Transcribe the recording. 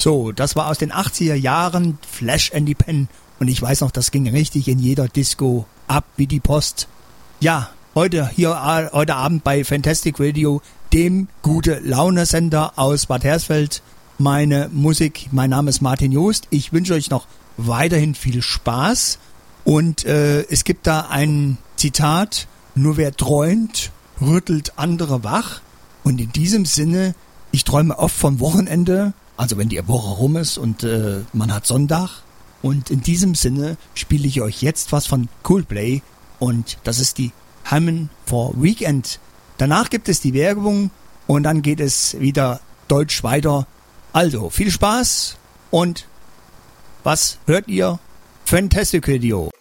So, das war aus den 80er Jahren, Flash and the Pen. Und ich weiß noch, das ging richtig in jeder Disco ab wie die Post. Ja, heute Abend bei Fantastic Radio, dem Gute-Laune-Sender aus Bad Hersfeld. Meine Musik, mein Name ist Martin Joost. Ich wünsche euch noch weiterhin viel Spaß. Und es gibt da ein Zitat, nur wer träumt, rüttelt andere wach. Und in diesem Sinne, ich träume oft vom Wochenende, also wenn die Woche rum ist und man hat Sonntag. Und in diesem Sinne spiele ich euch jetzt was von Coldplay und das ist die Hammin for Weekend. Danach gibt es die Werbung und dann geht es wieder deutsch weiter. Also viel Spaß und was hört ihr? Fantastic Radio.